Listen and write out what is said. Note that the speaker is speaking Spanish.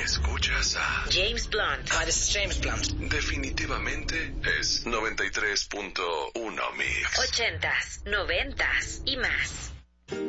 Escuchas a James Blunt. Hi, this is James Blunt. Definitivamente es 93.1 Mix. 80s, 90s y más.